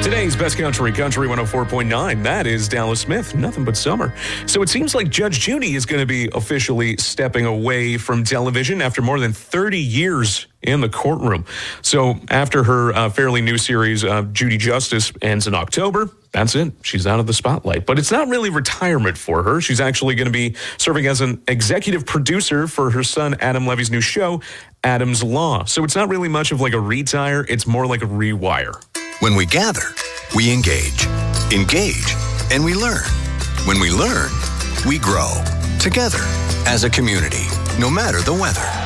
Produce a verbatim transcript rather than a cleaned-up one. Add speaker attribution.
Speaker 1: Today's Best Country, Country one oh four point nine. That is Dallas Smith, Nothing But Summer. So it seems like Judge Judy is going to be officially stepping away from television after more than thirty years in the courtroom. So after her uh, fairly new series, uh, Judy Justice, ends in October, that's it. She's out of the spotlight. But it's not really retirement for her. She's actually going to be serving as an executive producer for her son Adam Levy's new show, Adam's Law. So it's not really much of like a retire. It's more like a rewire.
Speaker 2: When we gather, we engage, engage, and we learn. When we learn, we grow together as a community, no matter the weather.